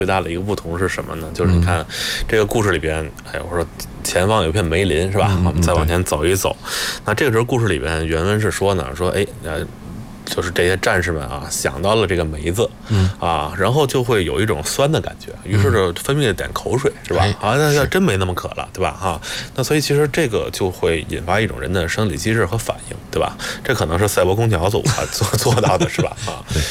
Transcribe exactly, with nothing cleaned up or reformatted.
最大的一个不同是什么呢？就是你看这个故事里边，哎，我说前方有一片梅林，是吧？ 嗯、 我们再往前走一走。那这个时候故事里边原文是说呢，说哎呃。就是这些战士们啊，想到了这个梅子， 嗯啊，然后就会有一种酸的感觉，于是就分泌了点口水，是吧？啊，那要真没那么渴了，对吧？哈，那所以其实这个就会引发一种人的生理机制和反应，对吧？这可能是赛博空调所无法做做到的，是吧？啊。